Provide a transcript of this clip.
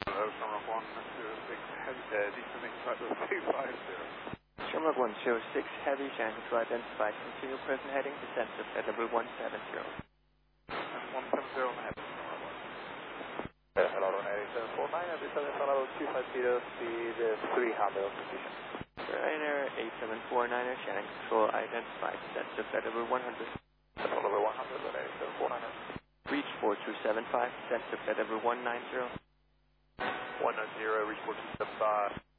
Hello, Shamrock 106 Heavy, descending flight level 250. Shamrock 106 Heavy, Shannon Control identified. Continue present heading, descent to flight level 170. 170 on the heavy, Shamrock 1. Hello, 8749, descending flight level 250, speed 300, position. Ryanair 8749er, Shannon Control identified. Descent to flight level 100. Flight level 100, 8749er. Reach 4275, descent to flight level 190. 190, reach 4275.